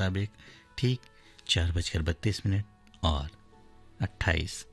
मुताबिक ठीक 4:32 और 28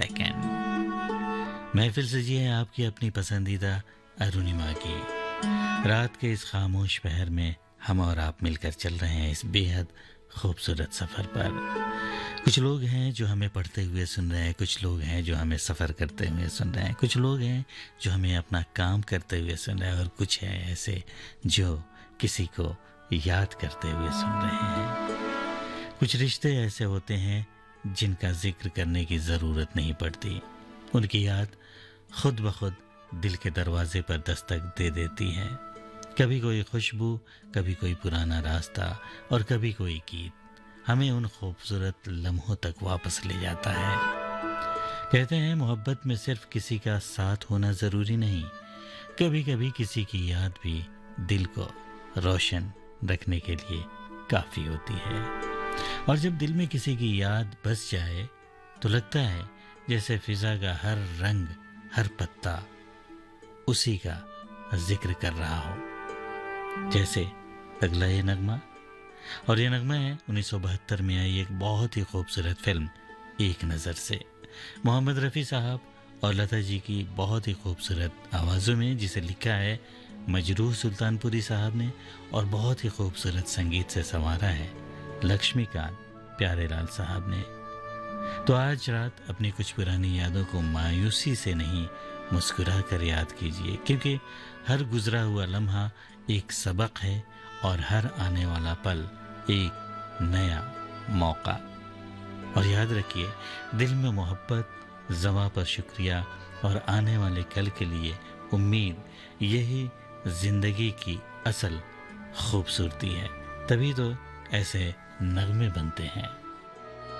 सेकंड। महफिल सजी है आपकी अपनी पसंदीदा अरुणिमा की। रात के इस खामोश पहर में हम और आप मिलकर चल रहे हैं इस बेहद खूबसूरत सफ़र पर। कुछ लोग हैं जो हमें पढ़ते हुए सुन रहे हैं, कुछ लोग हैं जो हमें सफ़र करते हुए सुन रहे हैं, कुछ लोग हैं जो हमें अपना काम करते हुए सुन रहे हैं, और कुछ हैं ऐसे जो किसी को याद करते हुए सुन रहे हैं। कुछ रिश्ते ऐसे होते हैं जिनका जिक्र करने की ज़रूरत नहीं पड़ती, उनकी याद खुद ब खुद दिल के दरवाजे पर दस्तक दे देती है। कभी कोई खुशबू, कभी कोई पुराना रास्ता और कभी कोई गीत हमें उन खूबसूरत लम्हों तक वापस ले जाता है। कहते हैं मोहब्बत में सिर्फ किसी का साथ होना ज़रूरी नहीं, कभी कभी किसी की याद भी दिल को रोशन रखने के लिए काफ़ी होती है। और जब दिल में किसी की याद बस जाए तो लगता है जैसे फिज़ा का हर रंग, हर पत्ता उसी का जिक्र कर रहा हो। जैसे अगला ये नगमा, और ये नगमा है 1972 में आई एक बहुत ही खूबसूरत फिल्म एक नज़र से, मोहम्मद रफ़ी साहब और लता जी की बहुत ही खूबसूरत आवाज़ों में, जिसे लिखा है मजरूह सुल्तानपुरी साहब ने और बहुत ही खूबसूरत संगीत से संवारा है लक्ष्मीकांत प्यारेलाल साहब ने। तो आज रात अपनी कुछ पुरानी यादों को मायूसी से नहीं, मुस्कुरा कर याद कीजिए, क्योंकि हर गुजरा हुआ लम्हा एक सबक है और हर आने वाला पल एक नया मौका। और याद रखिए, दिल में मोहब्बत, ज़वा पर शुक्रिया और आने वाले कल के लिए उम्मीद, यही ज़िंदगी की असल खूबसूरती है। तभी तो ऐसे नगमे बनते हैं।